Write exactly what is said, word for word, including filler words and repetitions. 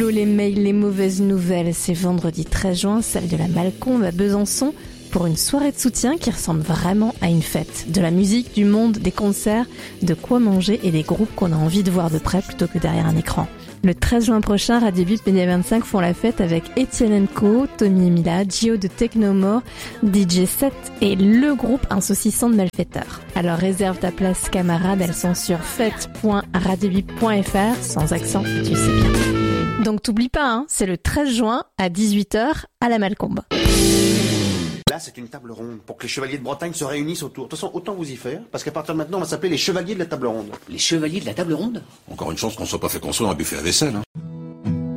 textos, les mails, les mauvaises nouvelles. C'est vendredi treize juin, salle de la Malcombe à Besançon, pour une soirée de soutien qui ressemble vraiment à une fête. De la musique, du monde, des concerts, de quoi manger et des groupes qu'on a envie de voir de près plutôt que derrière un écran. Le treize juin prochain, Radio Bip Média vingt-cinq font la fête avec Etienne and Co, Tommy et Mila, Gio de Technomore, D J sept et le groupe Un saucisson de malfaiteurs. Alors réserve ta place camarade, elles sont sur fête point radiobip point f r, sans accent, tu sais bien. Donc t'oublies pas, hein, c'est le treize juin à dix-huit heures à la Malcombe. Là, c'est une table ronde pour que les chevaliers de Bretagne se réunissent autour. De toute façon, autant vous y faire, parce qu'à partir de maintenant, on va s'appeler les chevaliers de la table ronde. Les chevaliers de la table ronde ? Encore une chance qu'on soit pas fait construire un buffet à vaisselle. Hein.